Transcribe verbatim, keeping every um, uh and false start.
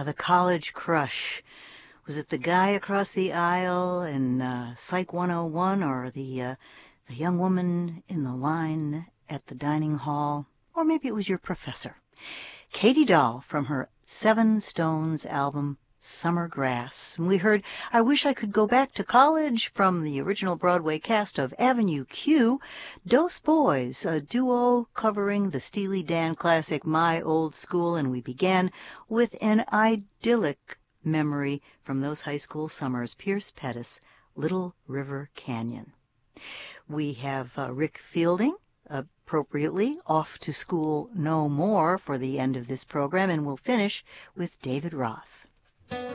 the college crush. Was it the guy across the aisle in uh, Psych one oh one or the, uh, the young woman in the line at the dining hall? Or maybe it was your professor. Katy Doll from her Seven Stones album, Summer Grass. And we heard I Wish I Could Go Back to College from the original Broadway cast of Avenue Q. Dos Boys, a duo covering the Steely Dan classic My Old School. And we began with an idyllic memory from those high school summers, Pierce Pettis, Little River Canyon. We have uh, Rick Fielding, appropriately, Off to School No More for the end of this program, and we'll finish with David Roth.